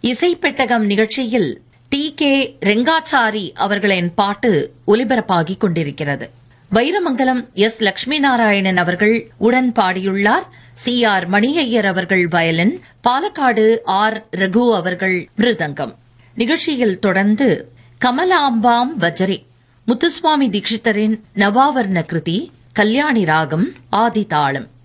இசைப்பெட்டகம் நிகழ்ச்சியில் டி.கே. ரெங்காச்சாரி அவர்களின் பாட்டு ஒலிபரப்பாகிக் கொண்டிருக்கிறது. வைரமங்கலம் எஸ். லட்சுமி நாராயணன் அவர்கள் உடன் பாடியுள்ளார். சி.ஆர். மணியையர் அவர்கள் வயலின், பாலக்காடு ஆர். ரகு அவர்கள் மிருதங்கம். நிகழ்ச்சியில் தொடர்ந்து கமலாம்பாம் வஜ்ரே முத்துசுவாமி தீட்சிதரின் நவாவர்ண கிருதி, கல்யாணி ராகம், ஆதி தாளம்.